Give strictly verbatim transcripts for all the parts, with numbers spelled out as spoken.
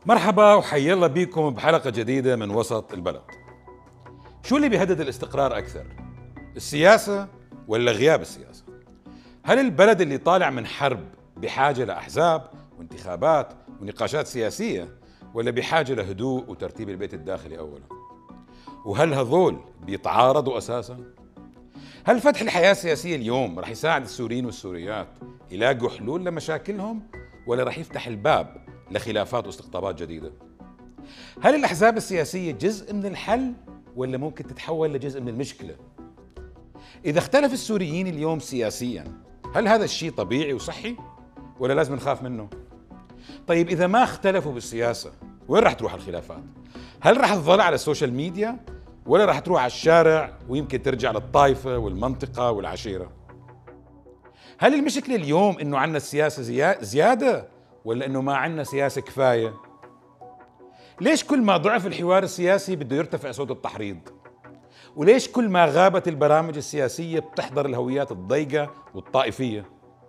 مرحبا وحي الله بيكم بحلقة جديدة من وسط البلد. شو اللي بيهدد الاستقرار أكثر؟ السياسة ولا غياب السياسة؟ هل البلد اللي طالع من حرب بحاجة لأحزاب وانتخابات ونقاشات سياسية ولا بحاجة لهدوء وترتيب البيت الداخلي أولا؟ وهل هذول بيتعارضوا أساسا؟ هل فتح الحياة السياسية اليوم رح يساعد السوريين والسوريات يلاقوا حلول لمشاكلهم ولا رح يفتح الباب لخلافات واستقطابات جديدة؟ هل الأحزاب السياسية جزء من الحل ولا ممكن تتحول لجزء من المشكلة؟ إذا اختلف السوريين اليوم سياسيا هل هذا الشيء طبيعي وصحي ولا لازم نخاف منه؟ طيب إذا ما اختلفوا بالسياسة وين رح تروح الخلافات؟ هل رح تظل على السوشيال ميديا ولا رح تروح على الشارع ويمكن ترجع للطائفة والمنطقة والعشيرة؟ هل المشكلة اليوم إنه عنا السياسة زيادة ولا إنه ما عنا سياسة كفاية؟ ليش كل ما ضعف الحوار السياسي بده يرتفع صوت التحريض؟ وليش كل ما غابت البرامج السياسية بتحضر الهويات الضيقة والطائفية؟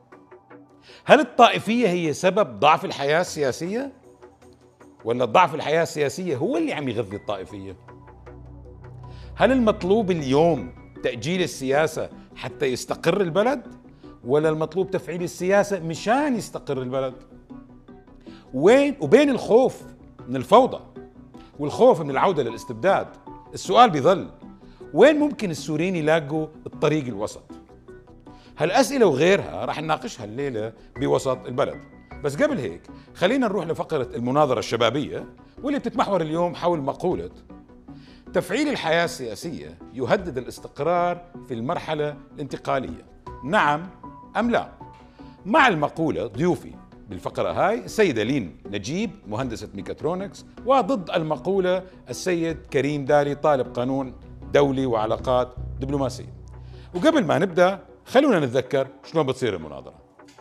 هل الطائفية هي سبب ضعف الحياة السياسية؟ ولا ضعف الحياة السياسية هو اللي عم يغذي الطائفية؟ هل المطلوب اليوم تأجيل السياسة حتى يستقر البلد؟ ولا المطلوب تفعيل السياسة مشان يستقر البلد؟ وين وبين الخوف من الفوضى والخوف من العودة للاستبداد السؤال بيظل وين ممكن السوريين يلاقوا الطريق الوسط؟ هالأسئلة وغيرها راح نناقشها الليلة بوسط البلد. بس قبل هيك خلينا نروح لفقرة المناظرة الشبابية واللي بتتمحور اليوم حول مقولة تفعيل الحياة السياسية يهدد الاستقرار في المرحلة الانتقالية، نعم أم لا؟ مع المقولة ضيوفي بالفقرة هاي السيدة لين نجيب مهندسة ميكاترونكس، وضد المقولة السيد كريم دالي طالب قانون دولي وعلاقات دبلوماسية. وقبل ما نبدأ خلونا نتذكر شلون بتصير المناظرة.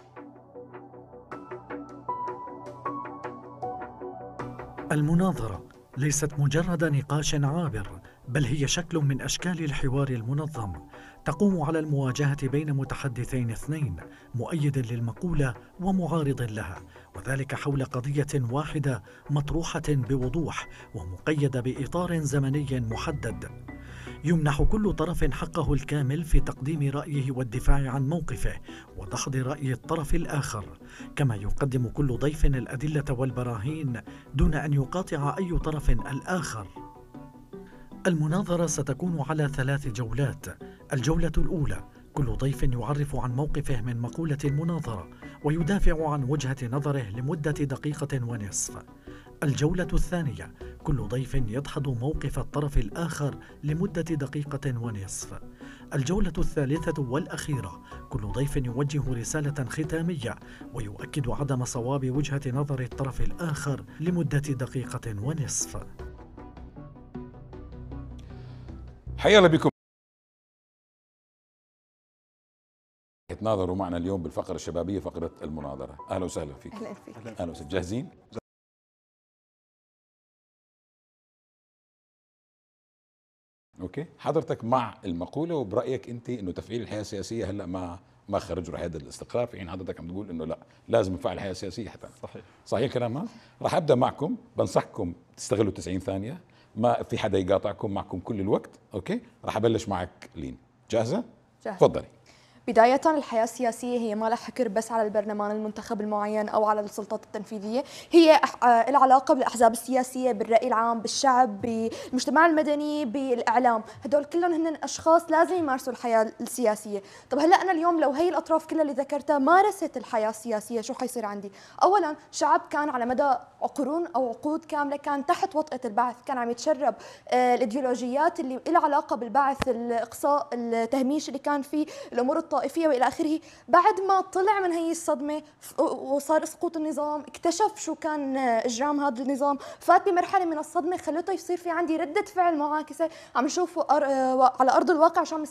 المناظرة ليست مجرد نقاش عابر، بل هي شكل من أشكال الحوار المنظم تقوم على المواجهة بين متحدثين اثنين، مؤيد للمقولة ومعارض لها، وذلك حول قضية واحدة مطروحة بوضوح ومقيدة بإطار زمني محدد. يمنح كل طرف حقه الكامل في تقديم رأيه والدفاع عن موقفه ودحض رأي الطرف الآخر، كما يقدم كل ضيف الأدلة والبراهين دون أن يقاطع أي طرف الآخر. المناظرة ستكون على ثلاث جولات. الجولة الأولى كل ضيف يعرف عن موقفه من مقولة المناظرة ويدافع عن وجهة نظره لمدة دقيقة ونصف. الجولة الثانية كل ضيف يدحض موقف الطرف الآخر لمدة دقيقة ونصف. الجولة الثالثة والأخيرة كل ضيف يوجه رسالة ختامية ويؤكد عدم صواب وجهة نظر الطرف الآخر لمدة دقيقة ونصف. حيا الله بكم. تناظروا معنا اليوم بالفقرة الشبابية، فقرة المناظرة. أهلا وسهلا فيك. أهلا فيك. أهلا وسهلا. جاهزين؟ اوكي، حضرتك مع المقولة وبرأيك انت انه تفعيل الحياة السياسية هلا ما ما خرج رح يهدد الاستقرار، في حين حضرتك عم تقول انه لا لازم نفعل الحياة السياسية حتى. صحيح صحيح الكلام هذا؟ رح ابدا معكم، بنصحكم تستغلوا تسعين ثانية، ما في حدا يقاطعكم، معكم كل الوقت، اوكي؟ رح ابلش معك لين، جاهزة؟ جاهز. تفضلي. بداية الحياة السياسية هي ما لها حكر بس على البرلمان المنتخب المعين أو على السلطات التنفيذية، هي العلاقة بالأحزاب السياسية، بالرأي العام، بالشعب، بالمجتمع المدني، بالإعلام. هدول كلهم هن أشخاص لازم يمارسوا الحياة السياسية. طب هلأ أنا اليوم لو هي الأطراف كلها اللي ذكرتها مارست الحياة السياسية شو حيصير عندي؟ أولا شعب كان على مدى قرون أو عقود كاملة كان تحت وطأة البعث، كان عم يتشرب الإيديولوجيات اللي لها علاقة بالبعث، الإقصاء، التهميش اللي كان فيه، الأمور الطائفية وإلى آخره. بعد ما طلع من هي الصدمة وصار سقوط النظام، اكتشف شو كان إجرام هذا النظام، فات بمرحلة من الصدمة خلته يصير في عندي ردة فعل معاكسة عم نشوفه على أرض الواقع شو عم